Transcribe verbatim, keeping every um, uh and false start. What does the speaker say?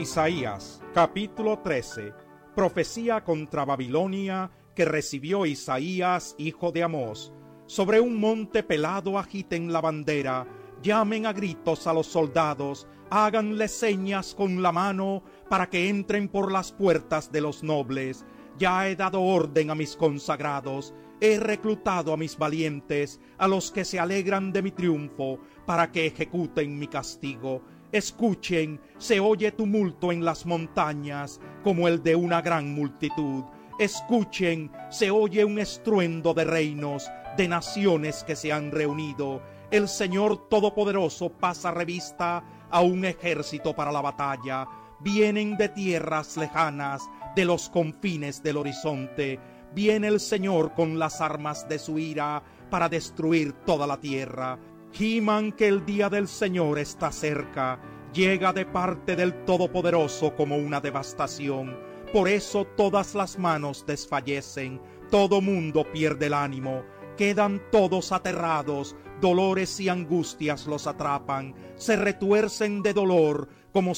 Isaías, capítulo trece. Profecía contra Babilonia que recibió Isaías, hijo de Amós. Sobre un monte pelado agiten la bandera, llamen a gritos a los soldados, háganle señas con la mano para que entren por las puertas de los nobles. Ya he dado orden a mis consagrados, he reclutado a mis valientes, a los que se alegran de mi triunfo, para que ejecuten mi castigo. Escuchen, se oye tumulto en las montañas, como el de una gran multitud. Escuchen, se oye un estruendo de reinos, de naciones que se han reunido. El Señor Todopoderoso pasa revista a un ejército para la batalla. Vienen de tierras lejanas, de los confines del horizonte. Viene el Señor con las armas de su ira para destruir toda la tierra. Giman que el día del Señor está cerca, llega de parte del Todopoderoso como una devastación. Por eso todas las manos desfallecen, todo mundo pierde el ánimo, quedan todos aterrados, dolores y angustias los atrapan, se retuercen de dolor como